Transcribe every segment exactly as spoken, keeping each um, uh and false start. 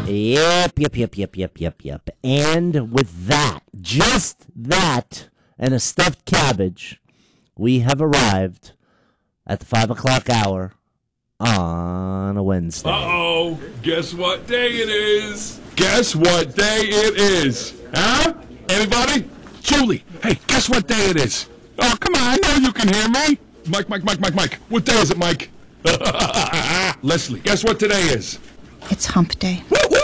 Yep, yep, yep, yep, yep, yep, yep. And with that, just that, and a stuffed cabbage, we have arrived at the five o'clock hour on a Wednesday. Uh-oh. Guess what day it is? Guess what day it is? Huh? Anybody? Julie, hey, guess what day it is? Oh, come on, I know you can hear me. Mike, Mike, Mike, Mike, Mike. What day is it, Mike? Leslie, guess what today is? It's hump day.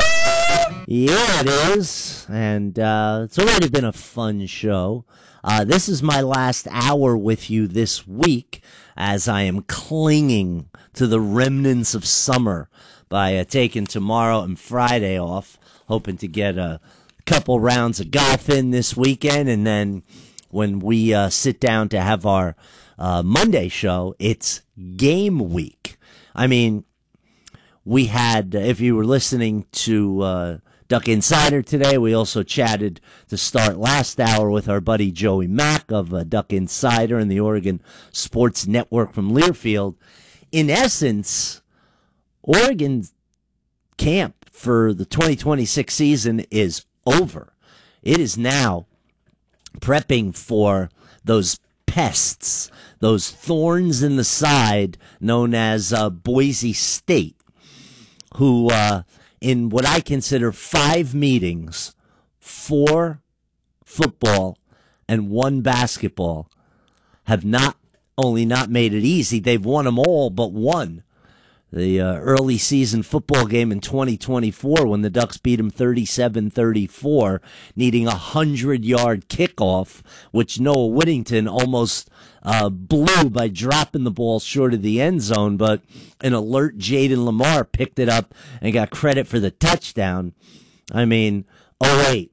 Yeah, it is. And uh, it's already been a fun show. Uh, this is my last hour with you this week as I am clinging to the remnants of summer by uh, taking tomorrow and Friday off, hoping to get a couple rounds of golf in this weekend. And then when we uh, sit down to have our uh, Monday show, it's game week. I mean, we had, if you were listening to uh, Duck Insider today, we also chatted to start last hour with our buddy Joey Mack of uh, Duck Insider and the Oregon Sports Network from Learfield. In essence, Oregon's camp for the twenty twenty-six season is over. It is now prepping for those pests, those thorns in the side known as uh, Boise State, who uh, in what I consider five meetings, four football and one basketball, have not only not made it easy, they've won them all but one. The uh, early season football game in twenty twenty-four when the Ducks beat them thirty-seven thirty-four, needing a hundred-yard kickoff, which Noah Whittington almost uh, blew by dropping the ball short of the end zone, but an alert Jaden Lamar picked it up and got credit for the touchdown. I mean, oh eight,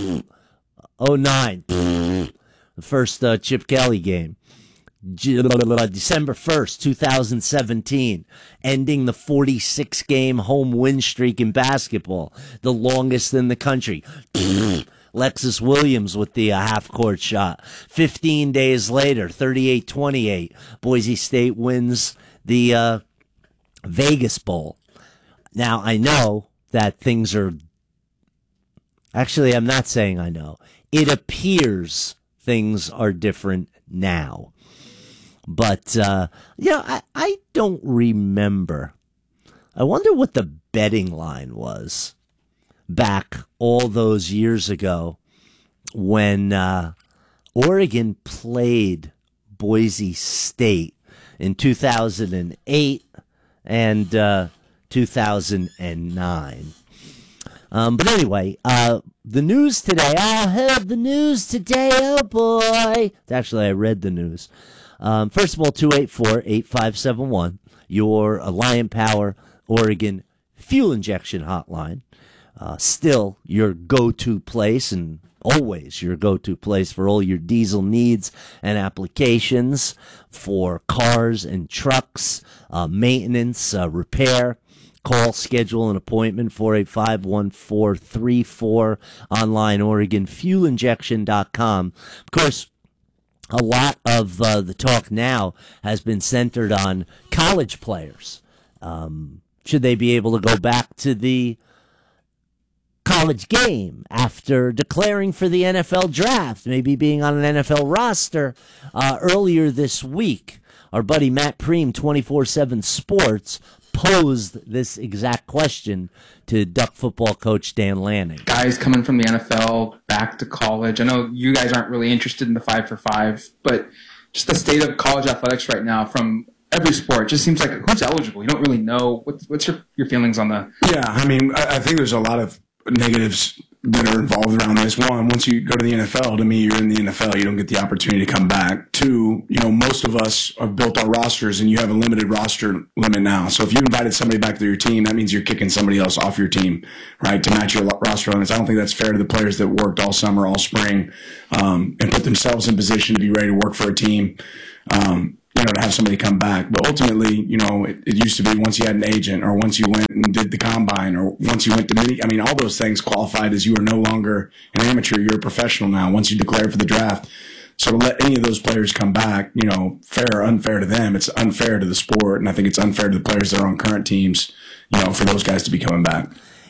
oh nine, the first uh, Chip Kelly game. December first, twenty seventeen, ending the forty-six game home win streak in basketball, the longest in the country. Lexus Williams with the uh, half-court shot. fifteen days later, thirty-eight twenty-eight, Boise State wins the uh, Vegas Bowl. Now, I know that things are... Actually, I'm not saying I know. It appears things are different now. But, uh, yeah, I, I don't remember. I wonder what the betting line was back all those years ago when uh, Oregon played Boise State in two thousand eight and uh, two thousand nine. Um, but anyway, uh, the news today. I heard the news today, oh boy. Actually, I read the news. Um, first of all, two eight four, eight five seven one, your Alliant Power Oregon fuel injection hotline. Uh, still your go-to place and always your go-to place for all your diesel needs and applications for cars and trucks, uh, maintenance, uh, repair. Call, schedule an appointment, four eight five, one four three four, online, Oregon Fuel Injection dot com. Of course, a lot of uh, the talk now has been centered on college players. Um, should they be able to go back to the college game after declaring for the N F L draft, maybe being on an N F L roster? Uh, earlier this week, our buddy Matt Preem, twenty-four seven Sports, posed this exact question to Duck football coach Dan Lanning. Guys coming from the N F L back to college. I know you guys aren't really interested in the five for five, but just the state of college athletics right now from every sport just seems like who's eligible. You don't really know. What's, what's your, your feelings on that? Yeah, I mean, I, I think there's a lot of negatives that are involved around this. One, once you go to the N F L, to me, you're in the N F L. You don't get the opportunity to come back. Two, you know, most of us have built our rosters, and you have a limited roster limit now. So if you invited somebody back to your team, that means you're kicking somebody else off your team, right, to match your roster limits. I don't think that's fair to the players that worked all summer, all spring, um, and put themselves in position to be ready to work for a team. Um, you know, to have somebody come back. But ultimately, you know, it, it used to be once you had an agent or once you went and did the combine or once you went to mini, I mean, all those things qualified as you are no longer an amateur, you're a professional now once you declare for the draft. So to let any of those players come back, you know, fair or unfair to them, it's unfair to the sport. And I think it's unfair to the players that are on current teams, you know, for those guys to be coming back.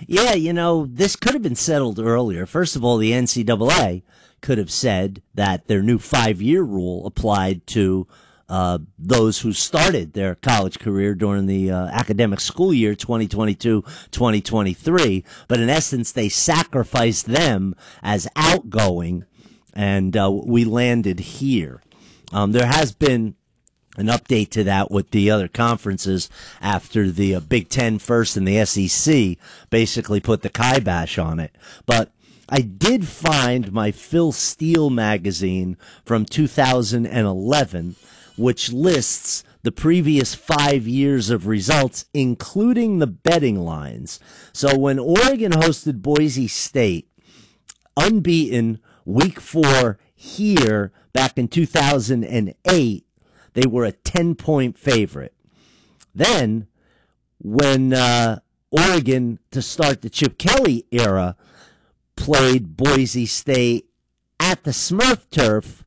Yeah, you know, this could have been settled earlier. First of all, the N C double A could have said that their new five-year rule applied to uh, those who started their college career during the uh, academic school year twenty twenty-two twenty twenty-three. But in essence, they sacrificed them as outgoing, and uh, we landed here. Um, there has been an update to that with the other conferences after the uh, Big Ten first and the S E C basically put the kibosh on it. But I did find my Phil Steele magazine from two thousand eleven, which lists the previous five years of results, including the betting lines. So when Oregon hosted Boise State, unbeaten, week four here back in two thousand eight, they were a ten-point favorite. Then, when uh, Oregon, to start the Chip Kelly era, played Boise State at the Smurf Turf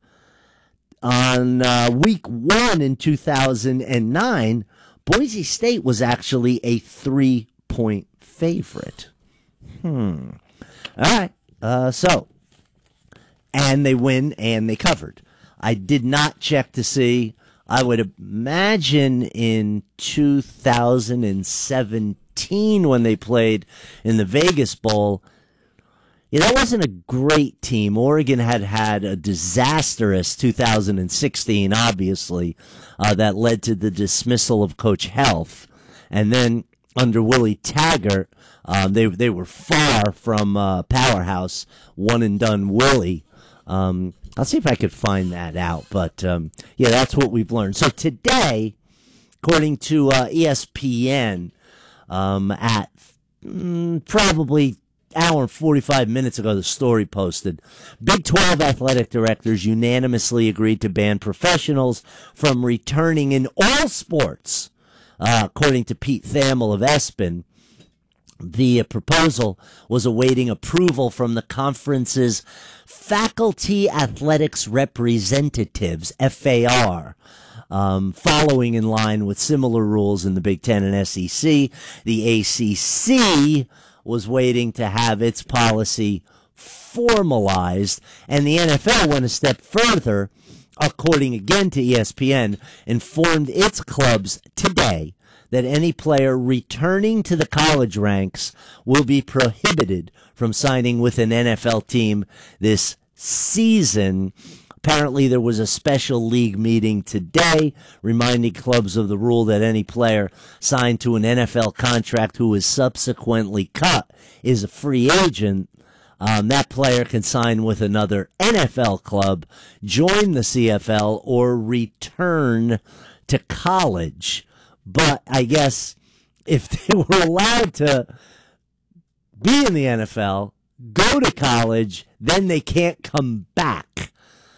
on uh, week one in two thousand nine, Boise State was actually a three-point favorite. Hmm. All right. Uh, so, and they win and they covered. I did not check to see. I would imagine in two thousand seventeen when they played in the Vegas Bowl, yeah, that wasn't a great team. Oregon had had a disastrous two thousand sixteen, obviously, uh, that led to the dismissal of Coach Health. And then under Willie Taggart, um, they they were far from uh, powerhouse, one and done Willie. Um, I'll see if I could find that out. But, um, yeah, that's what we've learned. So today, according to uh, E S P N, um, at mm, probably hour and forty-five minutes ago, the story posted, Big twelve athletic directors unanimously agreed to ban professionals from returning in all sports, uh, according to Pete Thamel of ESPN. The proposal was awaiting approval from the conference's Faculty Athletics Representatives, F A R. Um, following in line with similar rules in the Big Ten and S E C, the A C C was waiting to have its policy formalized, and the N F L went a step further, according again to E S P N, informed its clubs today that any player returning to the college ranks will be prohibited from signing with an N F L team this season. Apparently, there was a special league meeting today reminding clubs of the rule that any player signed to an N F L contract who is subsequently cut is a free agent. Um, that player can sign with another N F L club, join the C F L, or return to college. But I guess if they were allowed to be in the N F L, go to college, then they can't come back.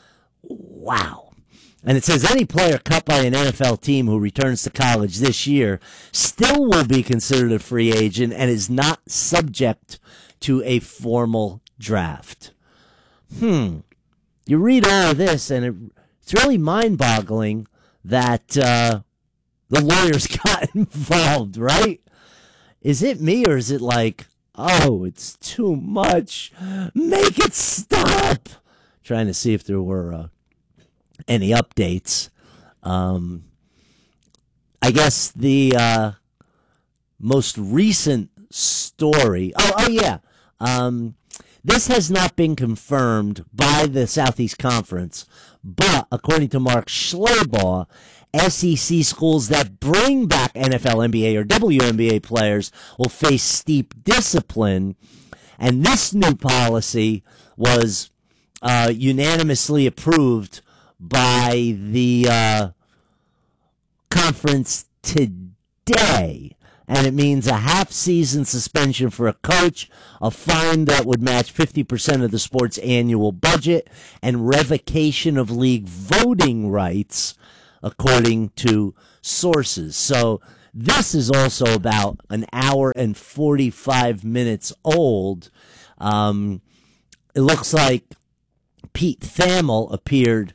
Wow. And it says any player cut by an N F L team who returns to college this year still will be considered a free agent and is not subject to a formal draft. Hmm. You read all of this, and it, it's really mind-boggling that uh, the lawyers got involved, right? Is it me, or is it like, oh, it's too much, make it stop? Trying to see if there were uh, any updates. Um, I guess the uh, most recent story, oh, oh yeah, um, this has not been confirmed by the Southeast Conference, but according to Mark Schleybaugh, S E C schools that bring back N F L, N B A, or W N B A players will face steep discipline. And this new policy was uh, unanimously approved by the uh, conference today. And it means a half-season suspension for a coach, a fine that would match fifty percent of the sport's annual budget, and revocation of league voting rights, according to sources. So this is also about an hour and forty-five minutes old. Um, it looks like Pete Thamel appeared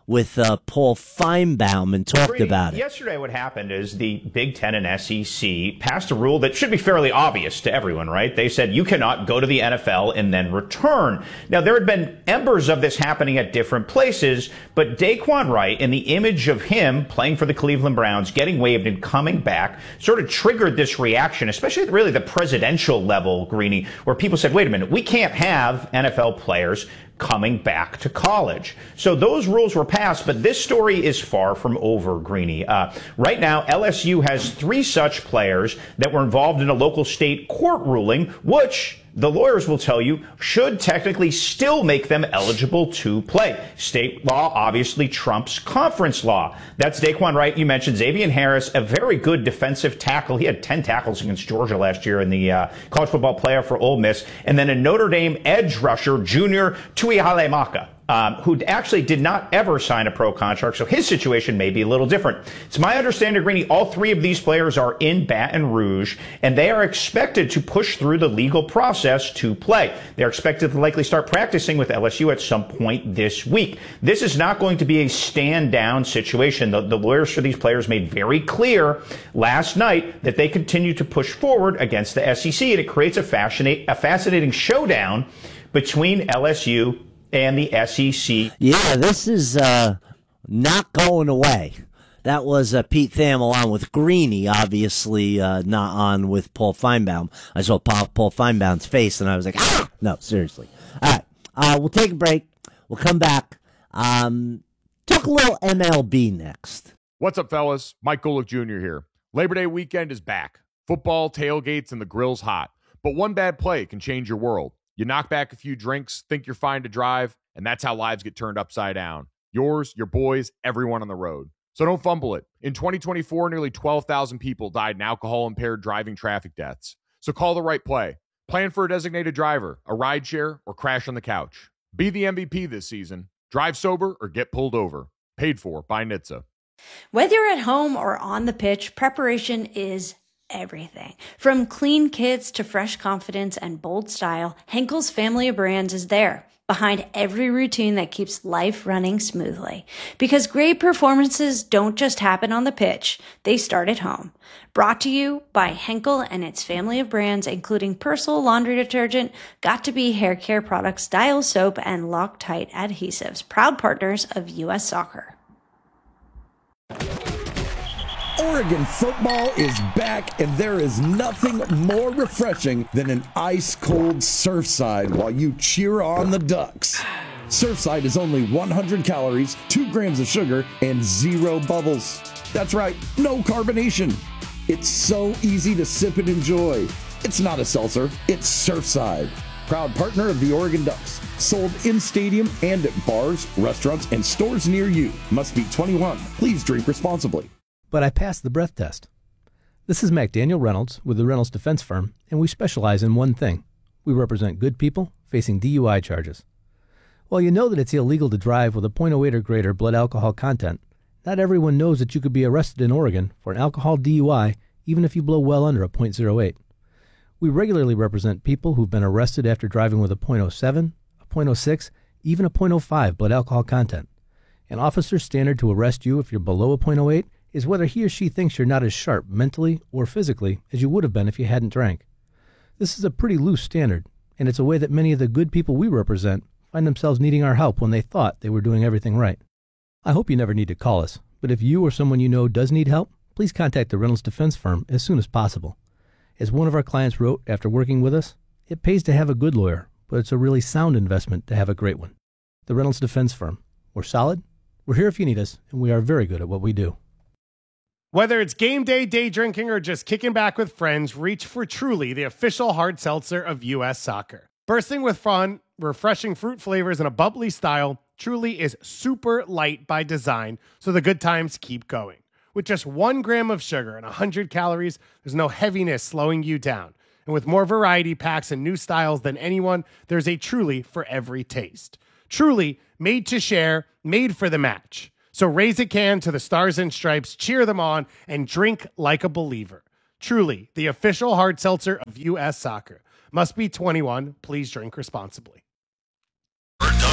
with uh, Paul Feinbaum and talked Greeny, about it. Yesterday what happened is the Big Ten and S E C passed a rule that should be fairly obvious to everyone, right? They said you cannot go to the N F L and then return. Now, there had been embers of this happening at different places, but Daquan Wright, in the image of him playing for the Cleveland Browns, getting waived and coming back, sort of triggered this reaction, especially at really the presidential level, Greeny, where people said, wait a minute, we can't have N F L players coming back to college. So those rules were passed, but this story is far from over, Greeny. Uh, right now, L S U has three such players that were involved in a local state court ruling, which the lawyers will tell you should technically still make them eligible to play. State law obviously trumps conference law. That's Daquan Wright. You mentioned Xavier Harris, a very good defensive tackle. He had ten tackles against Georgia last year in the uh, college football playoff for Ole Miss. And then a Notre Dame edge rusher, junior Tui Halemaka. Um, who actually did not ever sign a pro contract, so his situation may be a little different. It's my understanding, Greeny, all three of these players are in Baton Rouge, and they are expected to push through the legal process to play. They're expected to likely start practicing with L S U at some point this week. This is not going to be a stand-down situation. The, the lawyers for these players made very clear last night that they continue to push forward against the S E C, and it creates a, fascinate, a fascinating showdown between L S U and the S E C. Yeah, this is uh, not going away. That was uh, Pete Thamel on with Greeny, obviously uh, not on with Paul Feinbaum. I saw Paul, Paul Feinbaum's face, and I was like, ah! No, seriously. All right, uh, we'll take a break. We'll come back. Um, talk a little M L B next. What's up, fellas? Mike Golick Junior here. Labor Day weekend is back. Football, tailgates, and the grill's hot. But one bad play can change your world. You knock back a few drinks, think you're fine to drive, and that's how lives get turned upside down. Yours, your boys, everyone on the road. So don't fumble it. In twenty twenty-four, nearly twelve thousand people died in alcohol-impaired driving traffic deaths. So call the right play. Plan for a designated driver, a rideshare, or crash on the couch. Be the M V P this season. Drive sober or get pulled over. Paid for by N H T S A. Whether you're at home or on the pitch, preparation is everything. From clean kits to fresh confidence and bold style, Henkel's family of brands is there, behind every routine that keeps life running smoothly. Because great performances don't just happen on the pitch, they start at home. Brought to you by Henkel and its family of brands, including Persil laundry detergent, Got2b hair care products, Dial soap, and Loctite adhesives, proud partners of U S Soccer. Oregon football is back, and there is nothing more refreshing than an ice-cold Surfside while you cheer on the Ducks. Surfside is only one hundred calories, two grams of sugar, and zero bubbles. That's right, no carbonation. It's so easy to sip and enjoy. It's not a seltzer, it's Surfside. Proud partner of the Oregon Ducks. Sold in stadium and at bars, restaurants, and stores near you. Must be twenty-one. Please drink responsibly. But I passed the breath test. This is McDaniel Reynolds with the Reynolds Defense Firm, and we specialize in one thing. We represent good people facing D U I charges. While you know that it's illegal to drive with a point oh eight or greater blood alcohol content, not everyone knows that you could be arrested in Oregon for an alcohol D U I even if you blow well under a point oh eight. We regularly represent people who've been arrested after driving with a point oh seven, a point oh six, even a point oh five blood alcohol content. An officer's standard to arrest you if you're below a point oh eight is whether he or she thinks you're not as sharp mentally or physically as you would have been if you hadn't drank. This is a pretty loose standard, and it's a way that many of the good people we represent find themselves needing our help when they thought they were doing everything right. I hope you never need to call us, but if you or someone you know does need help, please contact the Reynolds Defense Firm as soon as possible. As one of our clients wrote after working with us, it pays to have a good lawyer, but it's a really sound investment to have a great one. The Reynolds Defense Firm. We're solid, we're here if you need us, and we are very good at what we do. Whether it's game day, day drinking, or just kicking back with friends, reach for Truly, the official hard seltzer of U S Soccer. Bursting with fun, refreshing fruit flavors, and a bubbly style, Truly is super light by design, so the good times keep going. With just one gram of sugar and one hundred calories, there's no heaviness slowing you down. And with more variety packs and new styles than anyone, there's a Truly for every taste. Truly, made to share, made for the match. So raise a can to the Stars and Stripes, cheer them on, and drink like a believer. Truly, the official hard seltzer of U S Soccer. Must be twenty-one. Please drink responsibly.